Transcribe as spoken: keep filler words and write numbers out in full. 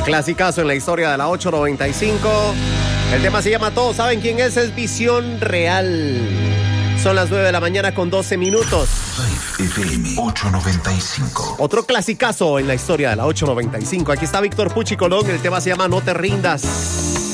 Clasicazo en la historia de la ocho noventa y cinco. El tema se llama Todos saben quién es, es Visión Real. Son las nueve de la mañana con doce minutos. F M ocho noventa y cinco. Otro clasicazo en la historia de la ocho noventa y cinco. Aquí está Víctor Pucci Colón. El tema se llama No te rindas.